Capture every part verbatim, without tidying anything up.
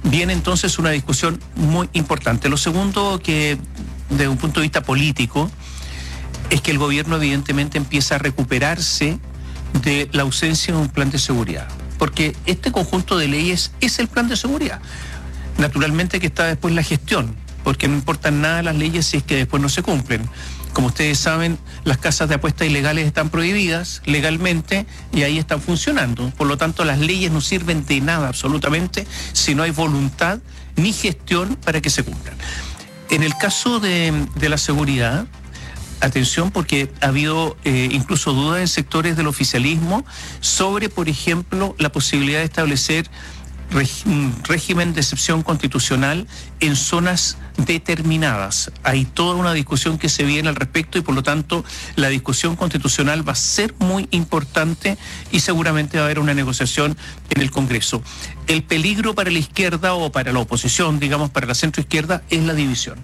viene entonces una discusión muy importante. Lo segundo, que desde un punto de vista político, es que el gobierno evidentemente empieza a recuperarse de la ausencia de un plan de seguridad, porque este conjunto de leyes es el plan de seguridad. Naturalmente que está después la gestión, porque no importan nada las leyes si es que después no se cumplen. Como ustedes saben, las casas de apuestas ilegales están prohibidas legalmente y ahí están funcionando. Por lo tanto, las leyes no sirven de nada absolutamente si no hay voluntad ni gestión para que se cumplan. En el caso de, de la seguridad, atención, porque ha habido eh, incluso dudas en sectores del oficialismo sobre, por ejemplo, la posibilidad de establecer un régimen de excepción constitucional en zonas determinadas. Hay toda una discusión que se viene al respecto y por lo tanto la discusión constitucional va a ser muy importante y seguramente va a haber una negociación en el Congreso. El peligro para la izquierda o para la oposición, digamos para la centroizquierda, es la división.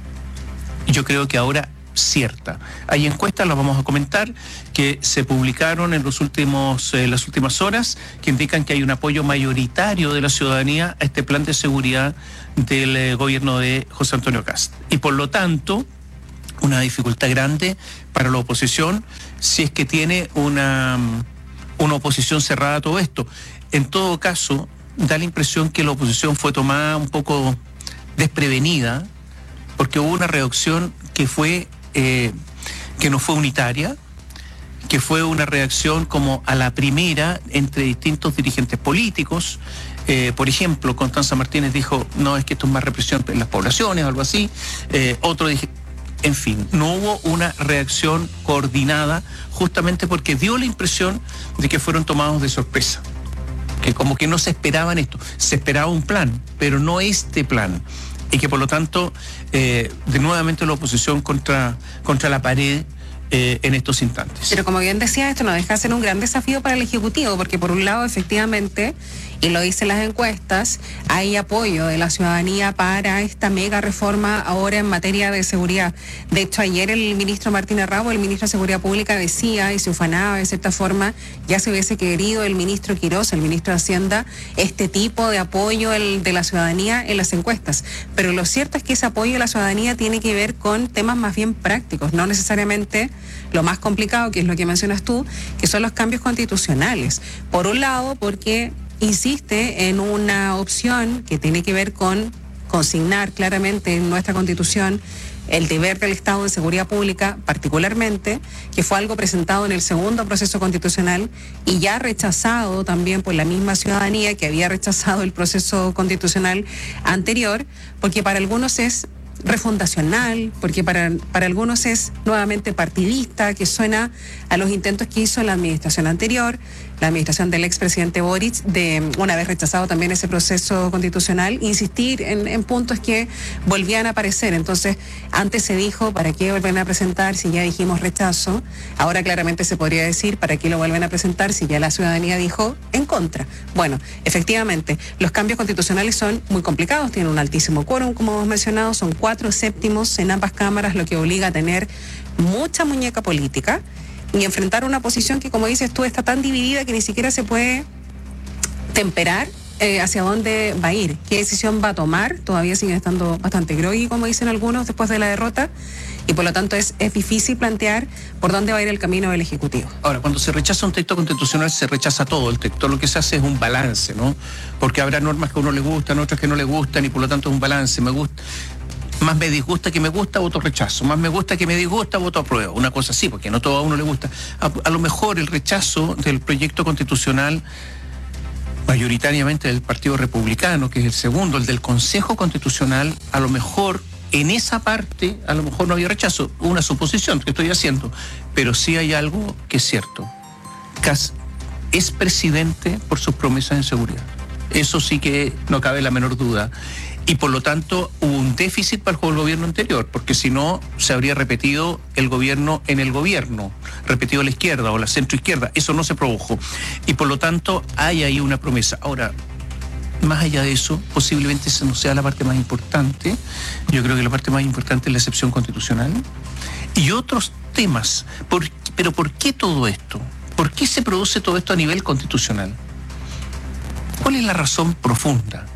Yo creo que ahora cierta. Hay encuestas, las vamos a comentar, que se publicaron en los últimos, eh, las últimas horas, que indican que hay un apoyo mayoritario de la ciudadanía a este plan de seguridad del eh, gobierno de José Antonio Kast. Y por lo tanto, una dificultad grande para la oposición si es que tiene una, una oposición cerrada a todo esto. En todo caso, da la impresión que la oposición fue tomada un poco desprevenida, porque hubo una reacción que fue Eh, que no fue unitaria, que fue una reacción como a la primera entre distintos dirigentes políticos. Eh, por ejemplo, Constanza Martínez dijo, no, es que esto es más represión en las poblaciones, algo así. Eh, otro dije, en fin, no hubo una reacción coordinada justamente porque dio la impresión de que fueron tomados de sorpresa, que como que no se esperaban esto, se esperaba un plan, pero no este plan. Y que por lo tanto, eh, de nuevamente la oposición contra, contra la pared eh, en estos instantes. Pero como bien decía, esto no deja de ser un gran desafío para el Ejecutivo, porque por un lado, efectivamente, y lo dicen las encuestas, hay apoyo de la ciudadanía para esta mega reforma ahora en materia de seguridad. De hecho, ayer el ministro Martínez Rabo, el ministro de Seguridad Pública, decía y se ufanaba de cierta forma, ya se hubiese querido el ministro Quirós, el ministro de Hacienda, este tipo de apoyo el, de la ciudadanía en las encuestas. Pero lo cierto es que ese apoyo de la ciudadanía tiene que ver con temas más bien prácticos, no necesariamente lo más complicado, que es lo que mencionas tú, que son los cambios constitucionales. Por un lado, porque insiste en una opción que tiene que ver con consignar claramente en nuestra Constitución el deber del Estado de seguridad pública, particularmente, que fue algo presentado en el segundo proceso constitucional y ya rechazado también por la misma ciudadanía que había rechazado el proceso constitucional anterior, porque para algunos es refundacional, porque para, para algunos es nuevamente partidista, que suena a los intentos que hizo la administración anterior, la administración del expresidente Boric, de una vez rechazado también ese proceso constitucional, insistir en, en puntos que volvían a aparecer. Entonces, antes se dijo, ¿para qué vuelven a presentar si ya dijimos rechazo? Ahora claramente se podría decir, ¿para qué lo vuelven a presentar si ya la ciudadanía dijo en contra? Bueno, efectivamente, los cambios constitucionales son muy complicados, tienen un altísimo quórum, como hemos mencionado, son cuatro séptimos en ambas cámaras, lo que obliga a tener mucha muñeca política y enfrentar una posición que, como dices tú, está tan dividida que ni siquiera se puede temperar eh, hacia dónde va a ir, qué decisión va a tomar. Todavía sigue estando bastante groggy, como dicen algunos, después de la derrota, y por lo tanto es, es difícil plantear por dónde va a ir el camino del Ejecutivo. Ahora, cuando se rechaza un texto constitucional, se rechaza todo el texto. Lo que se hace es un balance, ¿no? Porque habrá normas que a uno le gustan, otras que no le gustan, y por lo tanto es un balance. Me gusta... Más me disgusta que me gusta, voto rechazo. Más me gusta que me disgusta, voto apruebo. Una cosa así, porque no todo a uno le gusta. A, a lo mejor el rechazo del proyecto constitucional, mayoritariamente del Partido Republicano, que es el segundo, el del Consejo Constitucional, a lo mejor en esa parte, a lo mejor no había rechazo. Una suposición que estoy haciendo. Pero sí hay algo que es cierto. Kast es presidente por sus promesas en seguridad. Eso sí que no cabe la menor duda. Y por lo tanto hubo un déficit para el gobierno anterior, porque si no se habría repetido el gobierno en el gobierno, repetido la izquierda o la centroizquierda. Eso no se produjo. Y por lo tanto hay ahí una promesa. Ahora, más allá de eso, posiblemente esa no sea la parte más importante. Yo creo que la parte más importante es la excepción constitucional y otros temas. ¿Por, pero ¿por qué todo esto? ¿Por qué se produce todo esto a nivel constitucional? ¿Cuál es la razón profunda?